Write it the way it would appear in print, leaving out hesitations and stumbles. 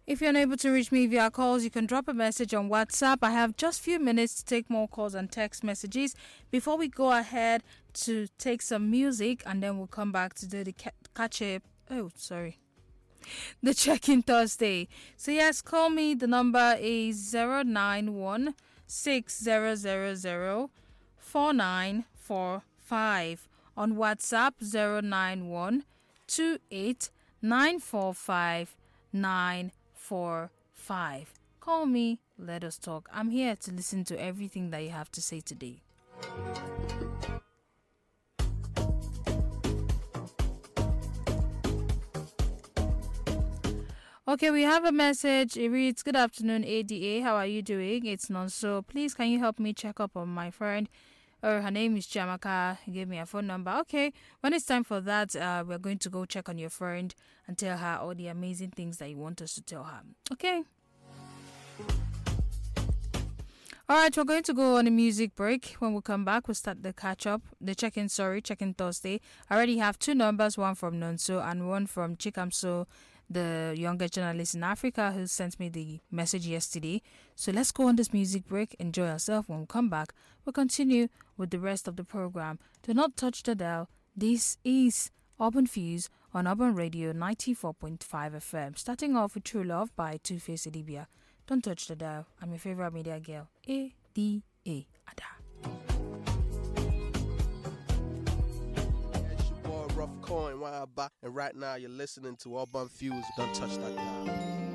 If you're unable to reach me via calls, you can drop a message on WhatsApp. I have just a few minutes to take more calls and text messages before we go ahead to take some music, and then we'll come back to do the catch-up. Oh, sorry. The check-in Thursday. So yes, call me. The number is 091 6000 4945. On WhatsApp 091 28 945 945. Call me, let us talk. I'm here to listen to everything that you have to say today. Okay, we have a message. It reads, "Good afternoon, ADA. How are you doing? It's Nonso. Please, can you help me check up on my friend? Her name is Jamaka. He gave me a phone number. Okay, when it's time for that, we're going to go check on your friend and tell her all the amazing things that you want us to tell her. Okay. All right, we're going to go on a music break. When we come back, we'll start the check-in Thursday. I already have two numbers, one from Nonso and one from Chikamso, the younger journalist in Africa who sent me the message yesterday. So let's go on this music break. Enjoy yourself. When we come back, we'll continue with the rest of the program. Do not touch the dial. This is Urban Fuse on Urban Radio 94.5 FM. Starting off with True Love by Two-Face Idibia. Don't touch the dial. I'm your favorite media girl, ADA Ada. It's your boy Rough Coin, and right now you're listening to Urban Fuse. Don't touch that dial.